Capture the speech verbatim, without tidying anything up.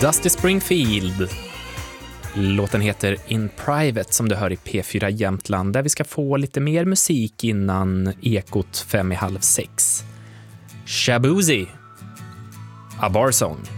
Dusty Springfield. Låten heter In Private som du hör i P fyra Jämtland, där vi ska få lite mer musik innan Ekot fem i halv sex. Shaboozey, A Bar Song.